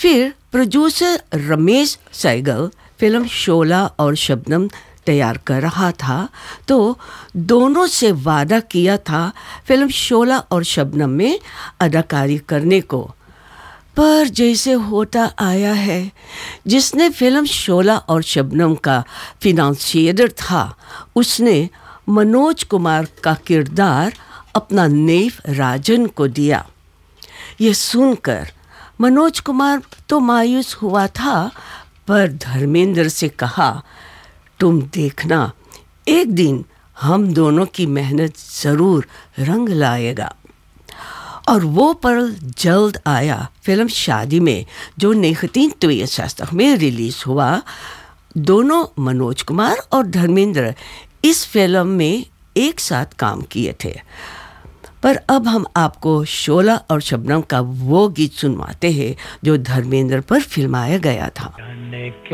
फिर producer Ramesh Sehgal film शोला और शबनम तैयार कर रहा था, तो दोनों से वादा किया था फिल्म शोला और शबनम में अदाकारी करने को। पर जैसे होता आया है, जिसने फिल्म शोला और शबनम का फिनांसियर था, उसने मनोज कुमार का किरदार अपना नेफ राजन को दिया। ये सुनकर मनोज कुमार तो मायूस हुआ था, पर धर्मेंद्र से कहा, तुम देखना, एक दिन हम दोनों की मेहनत ज़रूर रंग लाएगा। और वो पल जल्द आया फिल्म शादी में, जो 1962 में रिलीज़ हुआ। दोनों मनोज कुमार और धर्मेंद्र इस फिल्म में एक साथ काम किए थे। पर अब हम आपको शोला और शबनम का वो गीत सुनवाते हैं जो धर्मेंद्र पर फिल्माया गया था।